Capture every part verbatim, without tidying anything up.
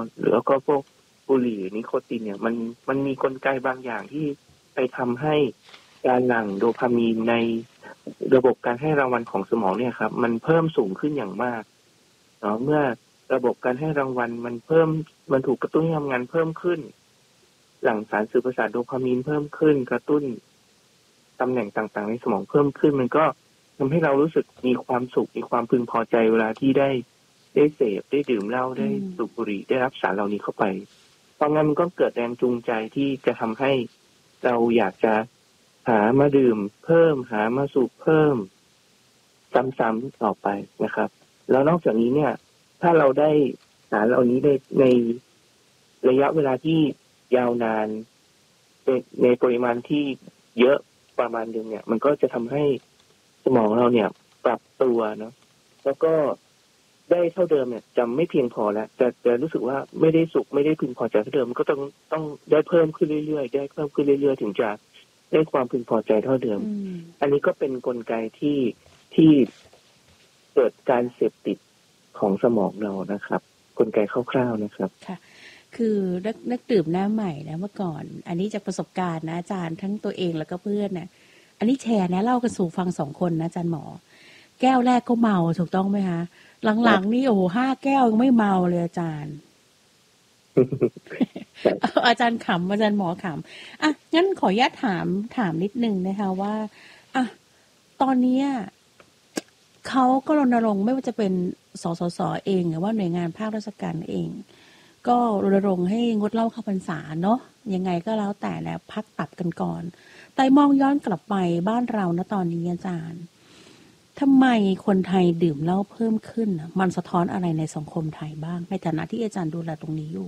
แล้วก็พวกบุหรี่นิโคตินเนี่ยมันมันมีกลไกบางอย่างที่ไปทำให้การหลั่งโดพามีนในระบบการให้รางวัลของสมองเนี่ยครับมันเพิ่มสูงขึ้นอย่างมากเนาะเมื่อระบบการให้รางวัลมันเพิ่มมันถูกกระตุ้นให้ทำงานเพิ่มขึ้นหลั่งสารสื่อประสาทโดพามีนเพิ่มขึ้นกระตุ้นตำแหน่งต่างๆในสมองเพิ่มขึ้นมันก็ทำให้เรารู้สึกมีความสุขมีความพึงพอใจเวลาที่ได้ได้เสพได้ดื่มเหล้าได้สูบบุหรี่ได้รับสารเหล่านี้เข้าไปเพราะงั้นมันก็เกิดแรงจูงใจที่จะทำให้เราอยากจะหามาดื่มเพิ่มหามาสูบเพิ่มซ้ำๆต่อไปนะครับแล้วนอกจากนี้เนี่ยถ้าเราได้สารเหล่านี้ในในระยะเวลาที่ยาวนานในในปริมาณที่เยอะประมาณนึงเนี่ยมันก็จะทำให้สมองเราเนี่ยปรับตัวเนาะแล้วก็ได้เท่าเดิมเนี่ยจะไม่เพียงพอแล้วจะจะรู้สึกว่าไม่ได้สุขไม่ได้พึงพอใจเท่าเดิมมันก็ต้องต้องได้เพิ่มขึ้นเรื่อยๆได้เพิ่มขึ้นเรื่อยๆถึงจะได้ความพึงพอใจเท่าเดิม อันนี้ก็เป็นกลไกที่ที่เกิดการเสพติดของสมองเรานะครับกลไกคร่าวๆนะครับค่ะคือนักนักดื่มหน้าใหม่นะเมื่อก่อนอันนี้จากประสบการณ์นะอาจารย์ทั้งตัวเองแล้วก็เพื่อนนะอันนี้แชร์นะเล่ากันสู่ฟังสองคนนะอาจารย์หมอแก้วแรกก็เมาถูกต้องไหมคะหลังๆนี่โอ้โหห้าแก้วยังไม่เมาเลยอาจารย์ อาจารย์ขำอาจารย์หมอขำอ่ะงั้นขออนุญาตถามถามนิดนึงนะคะว่าอ่ะตอนนี้เขาก็รณรงค์ไม่ว่าจะเป็นสสสเองหรือว่าหน่วยงานภาคราชการเองก็รณรงค์ให้งดเหล้าเข้าพรรษาเนาะยังไงก็แล้วแต่แล้วพักตับกันก่อนแต่มองย้อนกลับไปบ้านเราณตอนนี้อาจารย์ทำไมคนไทยดื่มเหล้าเพิ่มขึ้นมันสะท้อนอะไรในสังคมไทยบ้างในฐานะที่อาจารย์ดูแลตรงนี้อยู่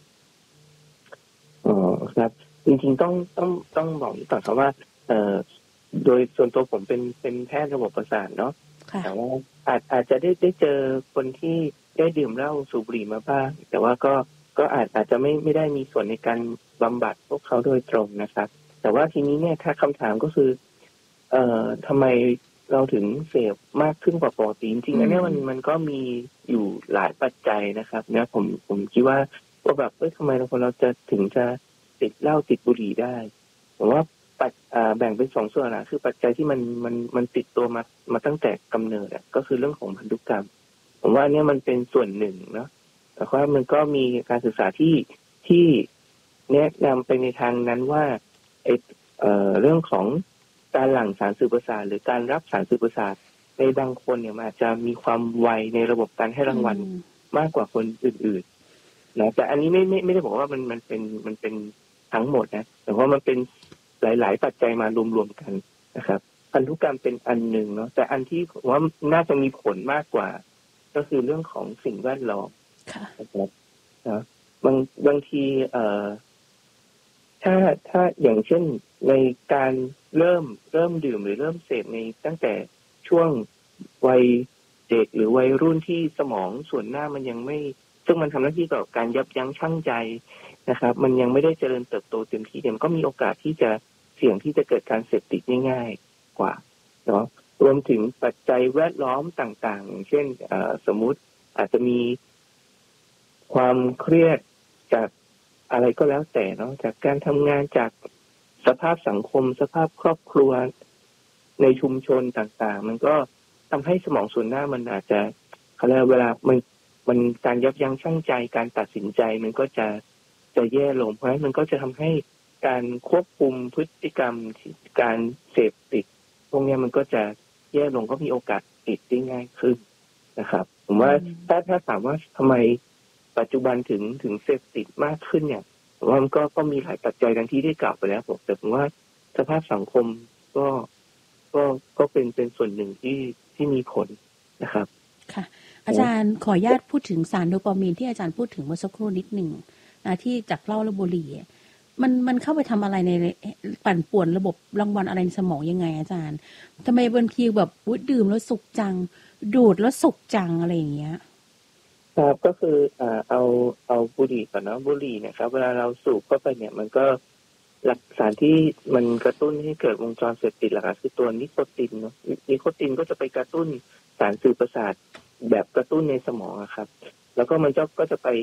อ๋อครับจริงๆต้องต้องต้องบอกก่อนครับว่าเอ่อโดยส่วนตัวผมเป็นเป็นแพทย์ระบบประสาทเนาะแต่ว่าอาจอาจจะได้ได้เจอคนที่ได้ดื่มเหล้าสูบบุหรี่มาบ้างแต่ว่าก็ก็อาจอาจจะไม่ไม่ได้มีส่วนในการบำบัดพวกเขาโดยตรงนะครับแต่ว่าทีนี้เนี่ยถ้าคำถามก็คือเอ่อทำไมเราถึงเสพมากขึ้นกว่าปกติจริงๆอันนี้มันมันก็มีอยู่หลายปัจจัยนะครับเนี่ยผมผมคิดว่าว่าแบบเอ้ยทำไมเราคนเราจะถึงจะติดเหล้าติดบุหรี่ได้ผมว่าปัจแบ่งเป็นสองส่วนนะคือปัจจัยที่มันมันมันติดตัวมามาตั้งแต่กำเนิดก็คือเรื่องของพันธุกรรมผมว่าเนี่ยมันเป็นส่วนหนึ่งเนาะแต่ว่ามันก็มีการศึกษาที่ที่แนะนำไปในทางนั้นว่าไอเอ่อเรื่องของการหลั่งสารสื่อประสาทหรือการรับสารสื่อประสาทในบางคนเนี่ยมันอาจจะมีความไวในระบบการให้รางวัลมากกว่าคนอื่นๆนะแต่อันนี้ไม่ไม่ไม่ได้บอกว่ามันมันเป็นมันเป็นทั้งหมดนะแต่ว่ามันเป็นหลายๆปัจจัยมารวมๆกันนะครับพันธุกรรมเป็นอันหนึ่งเนาะแต่อันที่ผมว่าน่าจะมีผลมากกว่าก็คือเรื่องของสิ่งแวดล้อมนะครับนะบางบางทีเอ่อถ้าถ้าอย่างเช่นในการเริ่มเริ่มดื่มหรือเริ่มเสพในตั้งแต่ช่วงวัยเด็กหรือวัยรุ่นที่สมองส่วนหน้ามันยังไม่ซึ่งมันทำหน้าที่กับการยับยั้งชั่งใจนะครับมันยังไม่ได้เจริญเติบโตเต็มที่เนี่ยมันก็มีโอกาสที่จะเสี่ยงที่จะเกิดการเสพติดง่ายๆกว่าเนาะรวมถึงปัจจัยแวดล้อมต่างๆเช่นสมมุติอาจจะมีความเครียดจากอะไรก็แล้วแต่เนาะจากการทำงานจากสภาพสังคมสภาพครอบครัวในชุมชนต่างๆมันก็ทำให้สมองส่วนหน้ามันอาจจะเขาเรียกเวลามันมันการยับยั้งชั่งใจการตัดสินใจมันก็จะจะแย่ลงเพราะฉะนั้นมันก็จะทำให้การควบคุมพฤติกรรมการเสพติดพวกนี้มันก็จะแย่ลงก็มีโอกาสติดได้ง่ายขึ้นนะครับผมว่าถ้าถ้าถามว่าทำไมปัจจุบันถึงถึงเสพติดมากขึ้นเนี่ยผมว่ามันก็ก็มีหลายปัจจัยดังที่ได้กล่าวไปแล้วผมแต่ผมว่าสภาพสังคมก็ก็ก็เป็นเป็นส่วนหนึ่งที่ที่มีผลนะครับค่ะอาจารย์ขออนุญาตพูดถึงสารโดปามีนที่อาจารย์พูดถึงเมื่อสักครู่นิดหนึ่งนะที่จากเหล้าและบุหรี่มันมันเข้าไปทำอะไรในปั่นป่วนระบบรางวัลอะไรในสมองยังไงอาจารย์ทำไมบางทีแบบอุ๊ยดื่มแล้วสุขจังดูดแล้วสุขจังอะไรอย่างเงี้ยครับก็คืออ่าเอาเอาบุหรี่ก่อนเนาะบุหรี่เนี่ยครับเวลาเราสูบเข้าไปเนี่ยมันก็หลักสารที่มันกระตุ้นให้เกิดวงจรเสพติดหลักๆคือตัวนิโคตินเนาะนิโคตินก็จะไปกระตุ้นสารสื่อประสาทแบบกระตุ้นในสมองครับแล้วก็มันจะก็จะไป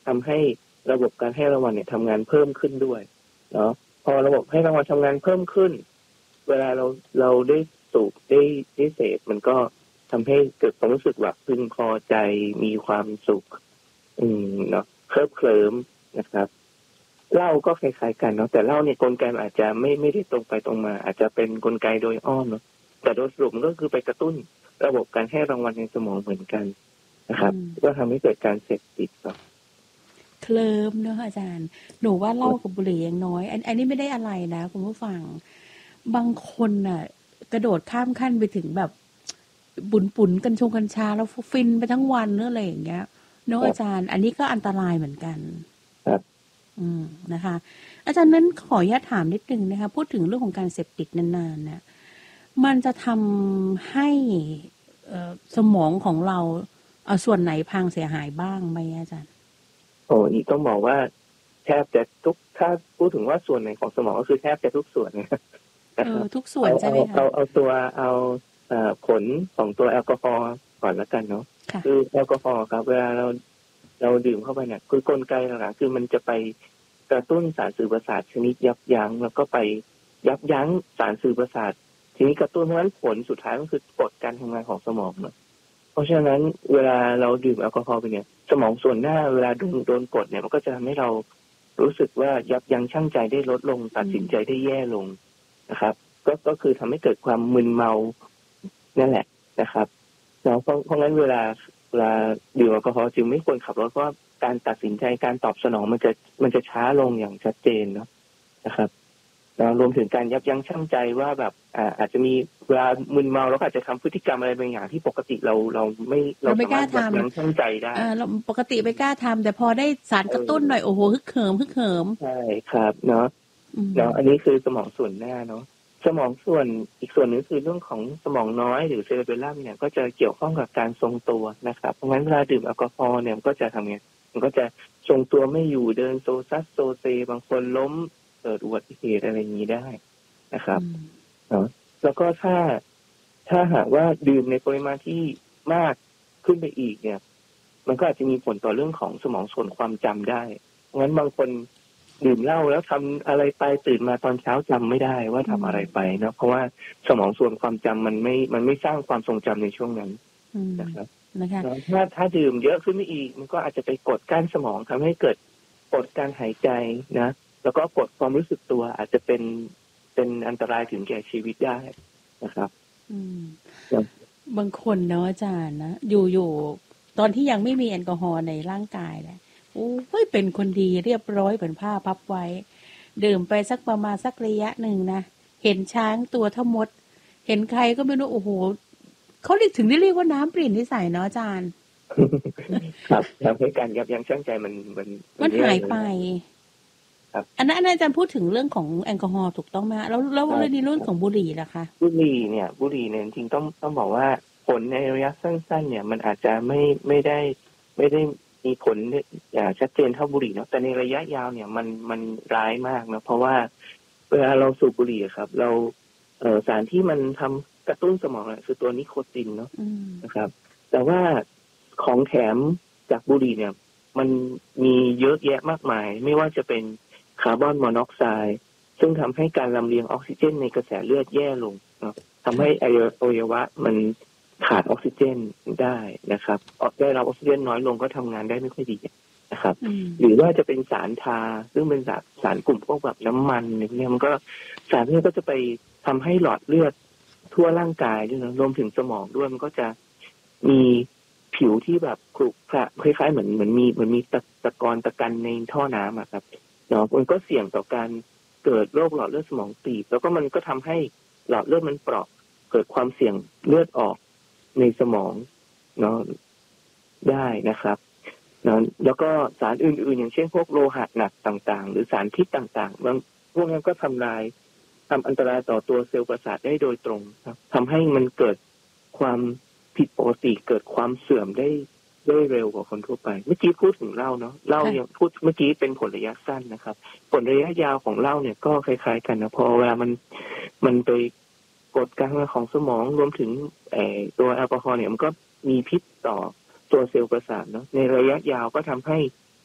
ทำให้ระบบการให้รางวัลเนี่ยทำงานเพิ่มขึ้นด้วยเนาะพอระบบให้รางวัลทำงานเพิ่มขึ้นเวลาเราเราได้สูบได้ได้เสพมันก็ทำให้เกิดความรู้สึกว่าพึงพอใจมีความสุขอืมเนาะเคลิบเคลิ้มนะครับเหล้าก็คล้ายๆกันเนาะแต่เหล้าเนี่ยกลไกอาจจะไม่ไม่ได้ตรงไปตรงมาอาจจะเป็นกลไกโดยอ้อมเนาะแต่โดยสรุปมันก็คือไปกระตุ้นระบบการให้รางวัลในสมองเหมือนกันนะครับก็ทำให้เกิดการเสพติดเนาะเคลิ้มเนอะอาจารย์หนูว่าเหล้ากับบุหรี่ยังน้อยอันอันนี้ไม่ได้อะไรนะคุณผู้ฟังบางคนน่ะกระโดดข้ามขั้นไปถึงแบบบุญปุ่นกันชงกัญชาแล้วฟินไปทั้งวันเนอะอะไรอย่างเงี้ยเนอะอาจารย์อันนี้ก็อันตรายเหมือนกันครับอืมนะคะอาจารย์นั้นขออนุญาตถามนิดนึงนะคะพูดถึงเรื่องของการเสพติดนานๆนะมันจะทำให้สมองของเราเอาส่วนไหนพังเสียหายบ้างไหมอาจารย์โอ้นี่ต้องบอกว่าแทบจะทุกถ้าพูดถึงว่าส่วนไหนของสมองก็คือแทบจะทุกส่วนนะครับเออทุกส่วนใช่ไหมคะเอาเอาตัวเอาผลของตัวแอลกอฮอล์ก่อนแล้วกันเนาะคือแอลกอฮอล์ครับเวลาเราเราดื่มเข้าไปเนี่ยคือกลไกหลักๆคือมันจะไปกระตุ้นสารสื่อประสาทชนิดยับยั้งแล้วก็ไปยับยั้งสารสื่อประสาทชนิดกระตุ้นเพราะฉะนั้นผลสุดท้ายก็คือกดการทำงานของสมองเนาะเพราะฉะนั้นเวลาเราดื่มแอลกอฮอล์ไปเนี่ยสมองส่วนหน้าเวลาโดนโดนกดเนี่ยมันก็จะทำให้เรารู้สึกว่ายับยั้งชั่งใจได้ลดลงตัดสินใจได้แย่ลงนะครับก็ก็คือทำให้เกิดความมึนเมานั่นแหละนะครับแล้วเพราะเพราะงั้นเวลาเวลาดื่มแอลกอฮอล์จึงไม่ควรขับรถเพราะการตัดสินใจการตอบสนองมันจะมันจะช้าลงอย่างชัดเจนเนาะนะครับแล้วรวมถึงการยับยั้งชั่งใจว่าแบบอ่าอาจจะมีเวลามึนเมาแล้วอาจจะทำพฤติกรรมอะไรบางอย่างที่ปกติเราเราไม่เราไม่กล้าทำยั้งชั่งใจได้อ่าเราปกติไม่กล้าทำแต่พอได้สารกระตุ้นหน่อยโอ้โหฮึกเหิมฮึกเหิมใช่ครับเนาะเนาะอันนี้คือสมองส่วนหน้าเนาะสมองส่วนอีกส่วนนึงคือเรื่องของสมองน้อยหรือเซเรเบลลัมเนี่ยก็จะเกี่ยวข้องกับการทรงตัวนะครับเพราะงั้นเวลาดื่มแอลกอฮอล์เนี่ยมันก็จะทำไงมันก็จะทรงตัวไม่อยู่เดินโซซัสโซเซบางคนล้มเกิดอุบัติเหตุอะไรอย่างนี้ได้นะครับเนาะแล้วก็ถ้าถ้าหากว่าดื่มในปริมาณที่มากขึ้นไปอีกเนี่ยมันก็อาจจะมีผลต่อเรื่องของสมองส่วนความจำได้เพราะงั้นบางคนดื่มเหล้าแล้วทำอะไรไปตื่นมาตอนเช้าจำไม่ได้ว่าทำอะไรไปเนาะเพราะว่าสมองส่วนความจำมันไม่มันไม่สร้างความทรงจำในช่วงนั้นนะครับนะคะถ้าถ้าดื่มเยอะขึ้นไปอีกมันก็อาจจะไปกดก้านสมองทำให้เกิดกดการหายใจนะแล้วก็กดความรู้สึกตัวอาจจะเป็นเป็นอันตรายถึงแก่ชีวิตได้นะครับบางคนเนาะอาจารย์นะอยู่อยู่ตอนที่ยังไม่มีแอลกอฮอล์ในร่างกายแหละโอ้ยเป็นคนดีเรียบร้อยเหมือนผ้าพับไว้ดื่มไปสักประมาณสักระยะหนึ่งนะเห็นช้างตัวเท่ามดเห็นใครก็ไม่รู้โอ้โหเขาเรียกถึงได้เรียกว่าน้ำเปลี่ยนนิสัยเนาะอาจารย์ครับทำให้การยับยั้งชั่งใจมันมันมันหายไปอันนั้นอาจารย์พูดถึงเรื่องของแอลกอฮอล์ถูกต้องไหมแล้วแล้วในเรื่องของบุหรี่ล่ะคะบุหรี่เนี่ยบุหรี่เนี่ยจริงๆต้องต้องบอกว่าผลในระยะสั้นๆเนี่ยมันอาจจะไม่ไม่ได้ไม่ได้มีผลอย่างชัดเจนเท่าบุหรี่เนาะแต่ในระยะยาวเนี่ยมันมันร้ายมากนะเพราะว่าเวลาเราสูบบุหรี่ครับเราเอ่อสารที่มันทำกระตุ้นสมองเนี่ยคือตัวนิโคตินเนาะนะครับแต่ว่าของแถมจากบุหรี่เนี่ยมันมีเยอะแยะมากมายไม่ว่าจะเป็นคาร์บอนมอนอกไซด์ซึ่งทำให้การลำเลียงออกซิเจนในกระแสเลือดแย่ลงเนาะทำให้อวัยวะมันขาดออกซิเจนได้นะครับได้รับออกซิเจนน้อยลงก็ทำงานได้ไม่ค่อยดีนะครับหรือว่าจะเป็นสารทาซึ่งเป็นสารสารกลุ่มพวกแบบน้ำมันเนี่ยมันก็สารนี้ก็จะไปทำให้หลอดเลือดทั่วร่างกายด้วยนะรวมถึงสมองด้วยมันก็จะมีผิวที่แบบขรุขระคล้ายๆเหมือนเหมือนมีเหมือนมีตะตะกอนตะกันในท่อน้ำอะครับเนาะมันก็เสี่ยงต่อการเกิดโรคหลอดเลือดสมองตีบแล้วก็มันก็ทำให้หลอดเลือดมันเปราะเกิดความเสี่ยงเลือดออกในสมองเนาะได้นะครับเนาะแล้วก็สารอื่นๆอย่างเช่นพวกโลหะหนักต่างๆหรือสารพิษต่างๆบางพวกนั้นก็ทำลายทำอันตรายต่อตัวเซลล์ประสาทได้โดยตรงครับทำให้มันเกิดความผิดปกติเกิดความเสื่อมได้ได้เร็วกว่าคนทั่วไปเมื่อกี้พูดถึงเหล้าเนาะเหล้าเนี่ยพูดเมื่อกี้เป็นผลระยะสั้นนะครับผลระยะยาวของเหล้าเนี่ยก็คล้ายๆกันนะพอเวลามันมันไปกดการทำงานของสมองรวมถึงไอ้ตัวแอลกอฮอล์เนี่ยมันก็มีพิษต่อตัวเซลล์ประสาทเนาะในระยะยาวก็ทำให้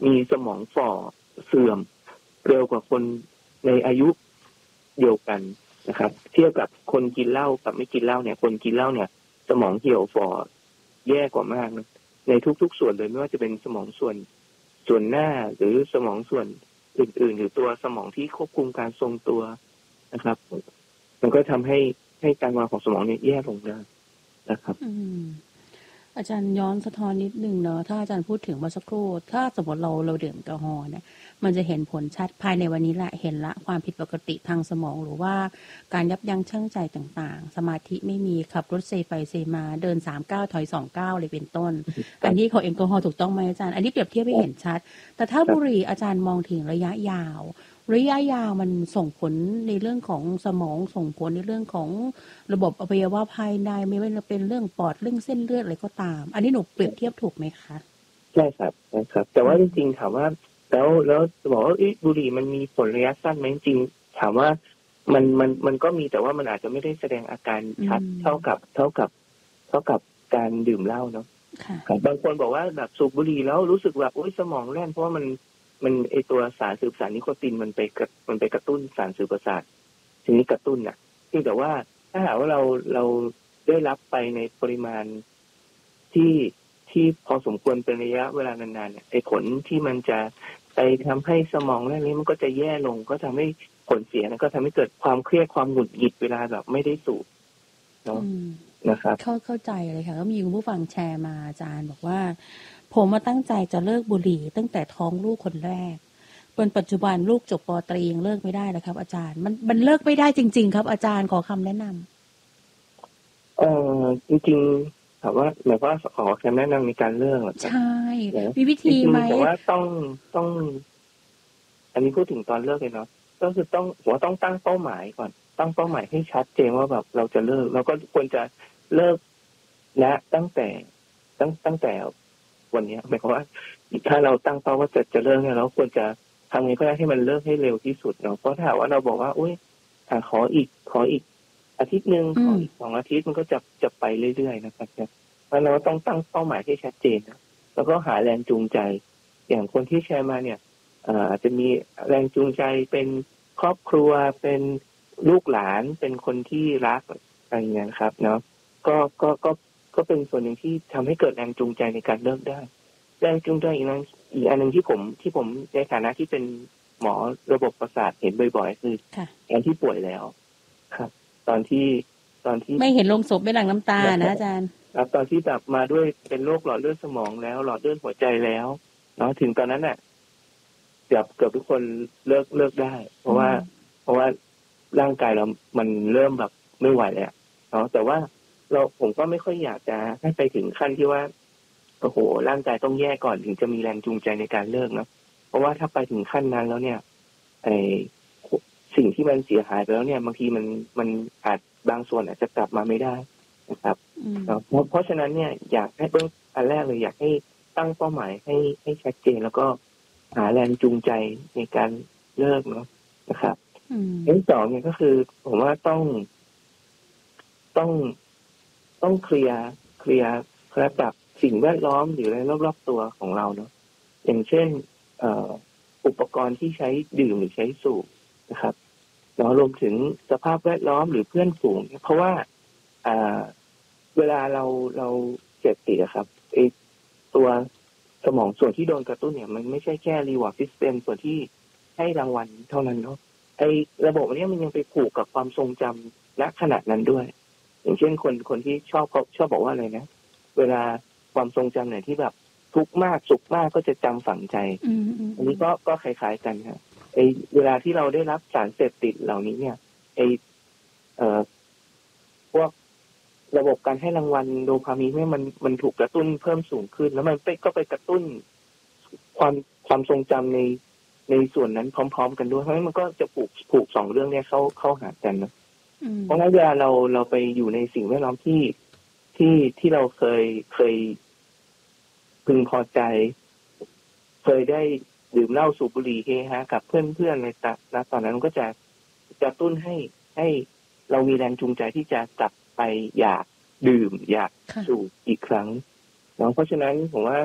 มีสมองฝ่อเสื่อมเร็วกว่าคนในอายุเดียวกันนะครับเทียบกับคนกินเหล้ากับไม่กินเหล้าเนี่ยคนกินเหล้าเนี่ยสมองเหี่ยวฝ่อแย่กว่ามากนะในทุกๆส่วนเลยไม่ว่าจะเป็นสมองส่วนส่วนหน้าหรือสมองส่วนอื่นๆหรือตัวสมองที่ควบคุมการทรงตัวนะครับมันก็ทำให้ให้การวางของสมองเนี่ยแย่ลงได้นะครับอืมอาจารย์ย้อนสะท้อนนิดนึงเนอะถ้าอาจารย์พูดถึงเมื่อสักครู่ถ้าสมมติเราเราดื่มแอลกอฮอล์เนี่ยมันจะเห็นผลชัดภายในวันนี้แหละเห็นละความผิดปกติทางสมองหรือว่าการยับยั้งชั่งใจต่างๆสมาธิไม่มีขับรถเซไปเซมาเดินสามก้าวถอยสองก้าวเลยเป็นต้นอันนี้ของแอลกอฮอล์ถูกต้องไหมอาจารย์อันนี้เปรียบเทียบให้เห็นชัดแต่ถ้าบุหรี่อาจารย์มองถึงระยะยาวระยะยาวมันส่งผลในเรื่องของสมองส่งผลในเรื่องของระบบอวัยวะภายในไม่ว่าจะเป็นเรื่องปอดเรื่องเส้นเลือดอะไรก็ตามอันนี้หนูเปรียบเทียบถูกไหมคะใช่ครับใช่ครับแต่ว่าจริงๆถามว่าแล้วแล้วจะบอกว่าบุหรี่มันมีผลระยะสั้นไหมจริงถามว่ามันมันมันก็มีแต่ว่ามันอาจจะไม่ได้แสดงอาการชัดเท่ากับเท่ากับเท่ากับการดื่มเหล้าเนาะบางคนบอกว่าแบบสูบบุหรี่แล้วรู้สึกแบบโอ๊ยสมองแล่นเพราะว่ามันมันไอตัวสารสืบสารนิโคตินมันไปมันไปกระตุ้นสารสื่อประสาทชนิดกระตุ้นน่ะเพียงแต่ว่าถ้าหากว่าเราเราได้รับไปในปริมาณที่ที่พอสมควรเป็นระยะเวลานานๆเนี่ยไอผลที่มันจะไปทำให้สมองแล่นนี้มันก็จะแย่ลงก็ทำให้ผลเสียนะก็ทำให้เกิดความเครียดความหงุดหงิดเวลาแบบไม่ได้สูบเนาะนะครับเข้าเข้าใจเลยค่ะก็มีคุณผู้ฟังแชร์มาอาจารย์บอกว่าผมมาตั้งใจจะเลิกบุหรี่ตั้งแต่ท้องลูกคนแรกจนปัจจุบันลูกจบป.ตรียังเลิกไม่ได้เลยครับอาจารย์มันมันเลิกไม่ได้จริงๆครับอาจารย์ขอคำแนะนำเออจริงๆถามว่าหมายว่าขอคำแนะนำในการเลิกหรอใช่มีวิธีไหมแต่ว่าต้องต้องอันนี้พูดถึงตอนเลิกเลยเนาะก็คือต้องผมว่าต้องตั้งเป้าหมายก่อนตั้งเป้าหมายให้ชัดเจนว่าแบบเราจะเลิกเราก็ควรจะเลิกและตั้งแต่ตั้งตั้งแต่วันนี้หมายความว่าถ้าเราตั้งเป้าว่าจะจะเลิกเนี่ยเราควรจะทำไงก็ได้ให้มันเลิกให้เร็วที่สุดเนาะเพราะถ้าว่าเราบอกว่าอุ้ยอ่าขออีกขออีกอาทิตย์นึงขออีกสองอาทิตย์มันก็จะจะไปเรื่อยๆนะครับเพราะเราต้องตั้งเป้าหมายให้ชัดเจนนะแล้วก็หาแรงจูงใจอย่างคนที่แชร์มาเนี่ยอาจจะมีแรงจูงใจเป็นครอบครัวเป็นลูกหลานเป็นคนที่รักอะไรอย่างเงี้ยครับเนาะก็ก็ก็ก็เป็นส่วนหนึ่งที่ทำให้เกิดแรงจูงใจในการเลิกได้แรงจูงใจอีกนั้นอีกอันหนึ่งที่ผมที่ผมในฐานะที่เป็นหมอระบบประสาทเห็นบ่อยๆคือตอนที่ป่วยแล้วครับตอนที่ตอนที่ไม่เห็นลงศพไม่หลั่งน้ำตานะอาจารย์ครับตอนที่แบบมาด้วยเป็นโรคหลอดเลือดสมองแล้วหลอดเลือดหัวใจแล้วเนาะถึงตอนนั้นน่ะเกือบเกือบทุกคนเลิกเลิกได้เพราะว่าเพราะว่าร่างกายเรามันเริ่มแบบไม่ไหวแล้วเนาะแต่ว่าเราผมก็ไม่ค่อยอยากจะให้ไปถึงขั้นที่ว่าโอ้โหร่างกายต้องแย่ก่อนถึงจะมีแรงจูงใจในการเลิกเนาะเพราะว่าถ้าไปถึงขั้นนั้นแล้วเนี่ยไอสิ่งที่มันเสียหายไปแล้วเนี่ยบางทีมันมันอาจบางส่วนอาจจะกลับมาไม่ได้นะครับเพราะเพราะฉะนั้นเนี่ยอยากให้เบื้องอันแรกเลยอยากให้ตั้งเป้าหมายให้ให้ชัดเจนแล้วก็หาแรงจูงใจในการเลิกเนาะนะครับอันที่สองเนี่ยก็คือผมว่าต้องต้องต้องเคลียร์เคลียร์ระดับสิ่งแวดล้อมหรืออะไรรอบๆตัวของเราเนาะอย่างเช่นเอ่ออุปกรณ์ที่ใช้ดื่มหรือใช้สูบนะครับแล้วรวมถึงสภาพแวดล้อมหรือเพื่อนฝูงเพราะว่าอ่าเวลาเราเราเสพติดอะครับไอตัวสมองส่วนที่โดนกระตุ้นเนี่ยมันไม่ใช่แค่ reward system ส่วนที่ให้รางวัลเท่านั้นเนาะไอระบบนี้มันยังไปผูกกับความทรงจำณขณะนั้นด้วยอย่างเช่นคนคนที่ชอบเขาชอบบอกว่าอะไรนะเวลาความทรงจำไหนที่แบบทุกข์มากสุขมากก็จะจำฝังใจอันนี้ก็ก็คล้ายๆกันครับไอเวลาที่เราได้รับสารเสพติดเหล่านี้เนี่ยไอเอ่อพวกระบบการให้รางวัลโดพามีนเนี่ยมันมันถูกกระตุ้นเพิ่มสูงขึ้นแล้วมันไปก็ไปกระตุ้นความความทรงจำในในส่วนนั้นพร้อมๆกันด้วยเพราะฉะนั้นมันก็จะผูกผูกสองเรื่องนี้เข้าเข้าหากันนะเพราะงั้นเวลาเราเราไปอยู่ในสิ่งแวดล้อมที่ที่ที่เราเคยเคยพึงพอใจเคยได้ดื่มเหล้าสูบบุหรี่เฮฮากับเพื่อนๆในตอนนั้นมันก็จะกระตุ้นให้ให้เรามีแรงจูงใจที่จะกลับไปอยากดื่มอยากสูบอีกครั้งเนาะเพราะฉะนั้นผมว่า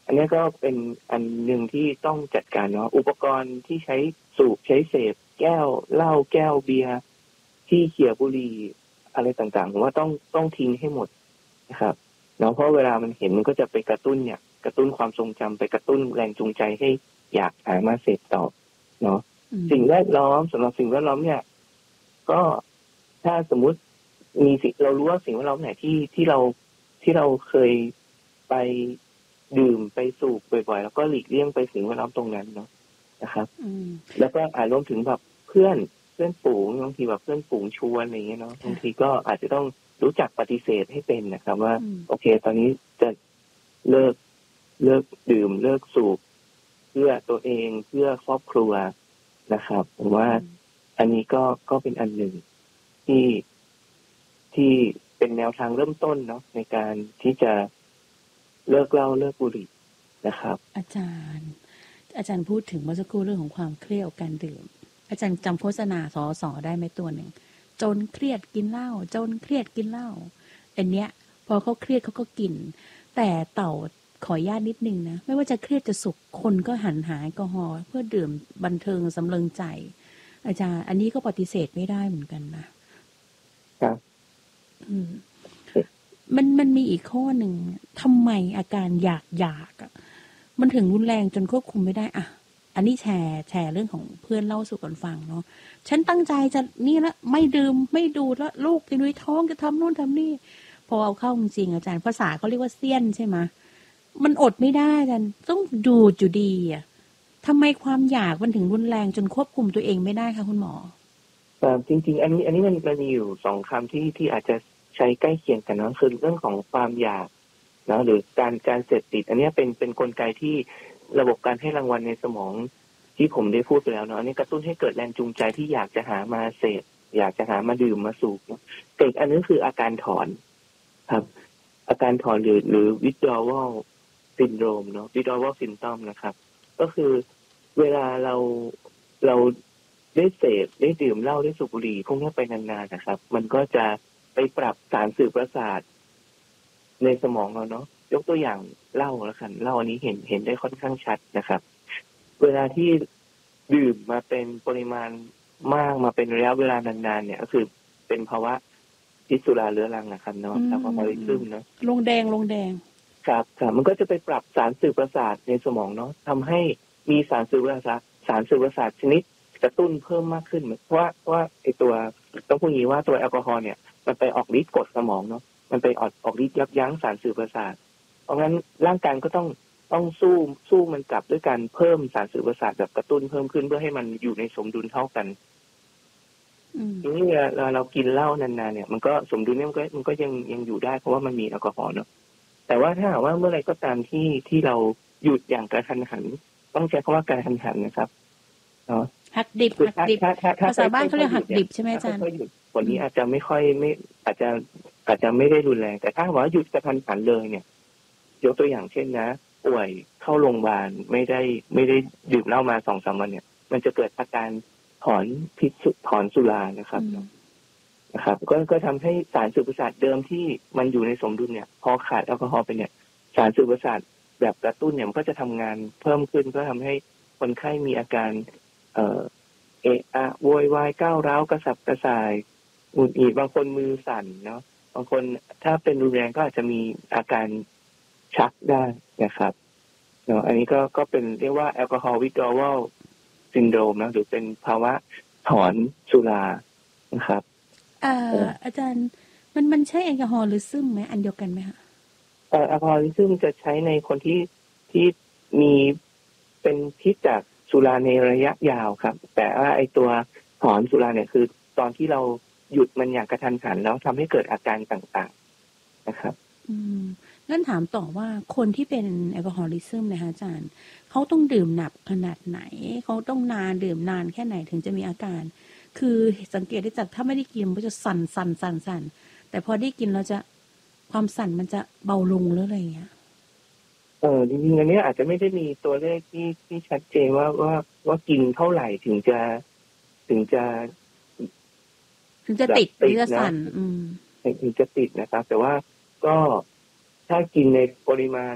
อันนี้ก็เป็นอันหนึ่งที่ต้องจัดการเนาะอุปกรณ์ที่ใช้สูบใช้เสพแก้วเหล้าแก้วเบียร์ที่เขี่ยบุหรี่อะไรต่างๆผมว่าต้องต้องทิ้งให้หมดนะครับเนาะเพราะเวลามันเห็นมันก็จะไปกระตุ้นเนี่ยกระตุ้นความทรงจำไปกระตุ้นแรงจูงใจให้อยากหามาเสพต่อเนาะสิ่งแวดล้อมสำหรับสิ่งแวดล้อมเนี่ยก็ถ้าสมมุติมีสิ่งเรารู้ว่าสิ่งแวดล้อมไหนที่ที่เราที่เราเคยไปดื่มไปสูบบ่อยๆแล้วก็หลีกเลี่ยงไปสิ่งแวดล้อมตรงนั้นเนาะนะครับแล้วก็อาจรวมถึงแบบเพื่อนเพื่อนฝูงบางทีแบบเพื่อนฝูงชวนอะไรเงี้ยเนาะบางทีก็อาจจะต้องรู้จักปฏิเสธให้เป็นนะครับว่าโอเคตอนนี้จะเลิกเลิกดื่มเลิกสูบเพื่อตัวเองเพื่อครอบครัวนะครับผมว่าอันนี้ก็ก็เป็นอันหนึ่งที่ที่เป็นแนวทางเริ่มต้นเนาะในการที่จะเลิกเหล้าเลิกบุหรี่นะครับอาจารย์อาจารย์พูดถึงเมื่อสักครู่เรื่องของความเครียดกับการดื่มอาจารย์จำโฆษณาสอสอได้ไหมตัวหนึ่งจนเครียดกินเหล้าจนเครียดกินเหล้าอันเนี้ยพอเขาเครียดเขาก็กินแต่เต่าขออนุญาตนิดนึงนะไม่ว่าจะเครียดจะสุขคนก็หันหาแอลกอฮอล์เพื่อดื่มบันเทิงสำเริงใจอาจารย์อันนี้ก็ปฏิเสธไม่ได้เหมือนกันนะครับอืมมันมันมีอีกข้อหนึ่งทำไมอาการอยากอยากอ่ะมันถึงรุนแรงจนควบคุมไม่ได้อ่ะอันนี้แชร์แชร์เรื่องของเพื่อนเล่าสู่กันฟังเนาะฉันตั้งใจจะนี่ละไม่ดื่มไม่ดูดแล้วลูกจะนุ้ยท้องจะทำนู่นทำนี่พอเอาเข้าจริงอาจารย์ภาษาเขาเรียกว่าเสี้ยนใช่ไหมมันอดไม่ได้อาจารย์ต้องดูดอยู่ดีอ่ะทำไมความอยากมันถึงรุนแรงจนควบคุมตัวเองไม่ได้คะคุณหมอจริงๆอันนี้อันนี้มันมันมีอยู่สองคำที่ที่อาจจะใช้ใกล้เคียงกันนะคือเรื่องของความอยากนะหรือการการเสพติดอันนี้เป็นเป็นกลไกที่ระบบการให้รางวัลในสมองที่ผมได้พูดไปแล้วเนาะอันนี้กระตุ้นให้เกิดแรงจูงใจที่อยากจะหามาเสพอยากจะหามาดื่มมาสูบเกิดอันนี้คืออาการถอนครับอาการถอนหรือหรือ withdrawal syndrome เนาะ withdrawal symptom นะครับก็คือเวลาเราเราได้เสพได้ดื่มเหล้าได้สูบบุหรี่พวกนี้ไปนานๆนะครับมันก็จะไปปรับสารสื่อประสาทในสมองเราเนาะยกตัวอย่างเหล้าแล้วกันเหล้าอันนี้เห็นเห็นได้ค่อนข้างชัดนะครับเวลาที่ดื่มมาเป็นปริมาณมากมาเป็นระยะเวลานานๆเนี่ยก็คือเป็นภาวะพิษสุราเรื้อรังนะครับเนาะแอลกอฮอลิซึมเนาะลงแดงลงแดงครับครับมันก็จะไปปรับสารสื่อประสาทในสมองเนาะทำให้มีสารสื่อประสาทสารสื่อประสาทชนิดกระตุ้นเพิ่มมากขึ้นเพราะว่าว่าไอตัวต้องพูดงี้ว่าตัวแอลกอฮอล์เนี่ยมันไปออกฤทธิ์กดสมองเนาะมันไปออกออกฤทธิ์ยับยั้งสารสื่อประสาทเพราะงั้นร่างกายก็ต้องต้องสู้สู้มันกลับด้วยการเพิ่มสารสื่อประสาทแบบกระตุ้นเพิ่มขึ้นเพื่อให้มันอยู่ในสมดุลเท่ากันทีนี้เวลาเรากินเหล้านานๆเนี่ยมันก็สมดุลเนี่ยมันก็มันก็ยังยังอยู่ได้เพราะว่ามันมีแอลกอฮอล์เนาะแต่ว่าถ้าหากว่าเมื่อไรก็ตามที่ที่เราหยุดอย่างกระทันหันต้องใช้คำว่ากระทันหันนะครับเนาะหักดิบหักดิบภาษาบ้านเขาเรียกหักดิบใช่ไหมอาจารย์ผลนี้อาจจะไม่ค่อยไม่อาจจะอาจจะไม่ได้รุนแรงแต่ถ้าว่าหยุดกระทันหันเลยเนี่ยยกตัวอย่างเช่นนะป่วยเข้าโรงพยาบาลไม่ได้ไม่ได้ดื่มเหล้ามาสองสามวันเนี่ยมันจะเกิดอาการถอนพิษถอนสุรานะครับนะครับก็ก็ทำให้สารสื่อประสาทเดิมที่มันอยู่ในสมดุลเนี่ยพอขาดแอลกอฮอล์ไปเนี่ยสารสื่อประสาทแบบกระตุ้นเนี่ยมันก็จะทำงานเพิ่มขึ้นก็ทำให้คนไข้มีอาการเอ่อเอะอะโวยวายก้าวร้าวกระสับกระส่ายหงุดหงิดบางคนมือสั่นเนาะบางคนถ้าเป็นรุนแรงก็อาจจะมีอาการชักได้นะครับเนาะอันนี้ก็ก็เป็นเรียกว่าแอลกอฮอล์ withdrawal syndrome นะหรือเป็นภาวะถอนสุรานะครับอ่าอาจารย์มันมันใช่แอลกอฮอล์หรือซึมไหมอันเดียวกันไหมคะเอ่อแอลกอฮอล์ซึมจะใช้ในคนที่ที่มีเป็นพิษจากสุราในระยะยาวครับแต่ว่าไอตัวถอนสุราเนี่ยคือตอนที่เราหยุดมันอย่างกระทันหันแล้วทำให้เกิดอาการต่างๆนะครับอืมงั้นถามต่อว่าคนที่เป็นแอลกอฮอลิซึมนะคะอาจารย์เขาต้องดื่มหนักขนาดไหนเขาต้องนานดื่มนานแค่ไหนถึงจะมีอาการคือสังเกตได้จากถ้าไม่ได้กินมันจะสั่นสั่นสั่นสั่นแต่พอได้กินเราจะความสั่นมันจะเบาลงหรืออะไรอย่างเงี้ยเออจริงๆอันนี้อาจจะไม่ได้มีตัวเลขที่ที่ชัดเจนว่าว่าว่ากินเท่าไหร่ถึงจะถึงจะถึงจะติดหรือจะสั่นถึงจะติดนะครับแต่ว่าก็ถ้ากินในปริมาณ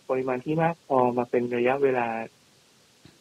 ปริมาณที่มากพอมาเป็นระยะเวลา